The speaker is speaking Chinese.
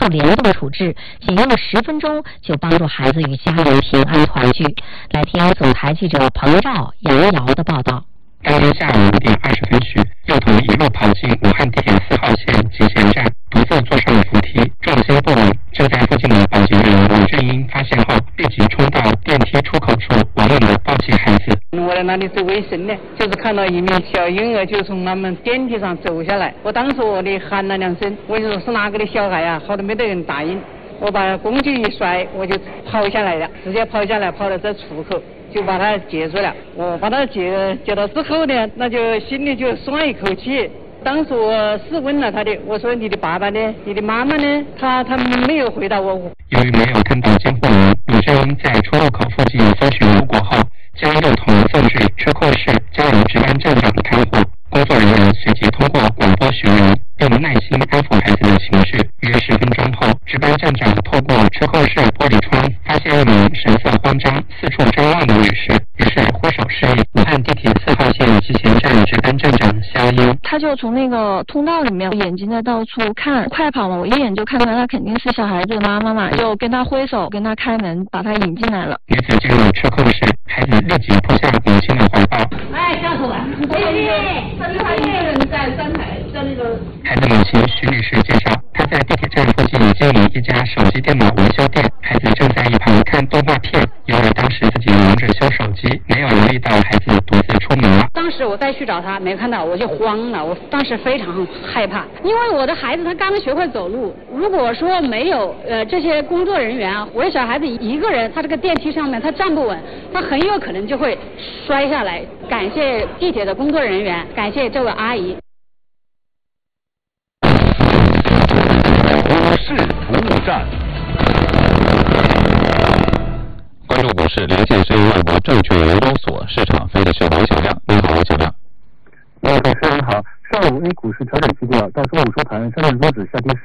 速联动处置，仅用10分钟就帮助孩子与家人平安团聚。来听总台记者彭照、杨瑶的报道。 当天下午5点20分许，幼童一路跑进武汉地铁4号线集贤站，独自坐上了扶梯，重心不稳。正在附近的保洁员王振英发现后，立即冲到电梯出口处，稳稳地抱起孩子。 我在那里是危险的，就是看到一名小婴儿就从他们电梯上走下来，我当时我的喊了2声，我就说是哪个的小孩啊，好多没得人答应。我把工具一摔，我就跑下来了，直接跑下来，跑到这出口就把他接住了。我把他接到之后呢，那就心里就松了一口气。当时我是问了他的，我说你的爸爸呢？你的妈妈呢？他没有回答我。 由于没有看到监护人，鲁振英在出入口附近搜寻无果后，将幼童送至车库室，交由值班站长看护。工作人员随即通过广播询问，并耐心安抚孩子的情绪。约10分钟后，值班站长透过车库室玻璃窗，发现一名神色慌张、四处张望的女士，于是挥手示意。武汉地铁4号线集贤站值班站长肖英， 他就从那个通道里面，眼睛在到处看，快跑嘛，我一眼就看到他肯定是小孩子的妈妈嘛，就跟他挥手，跟他开门，把他引进来了。 女子进入车库室，孩子立即扑向母亲的怀抱。 哎，告诉我，他一个人在站台，在那个。 孩子母亲徐女士介绍，她在地铁站附近经营一家手机电脑维修店，孩子正在一旁看动画片，由于当时自己忙着修手机，没有留意到孩子独自出门了。 当时我再去找他，没看到，我就慌了，我当时非常害怕，因为我的孩子他刚学会走路，如果说没有这些工作人员啊，我的小孩子一个人，他这个电梯上面他站不稳，他很有可能就会摔下来。感谢地铁的工作人员，感谢这位阿姨。 股市服务站，关注股市，连线声音外国证券研究所市场分析师王小亮。你好，王小亮。 主持人好，上午 A 股市调整基调，到中午收盘，上证综指下跌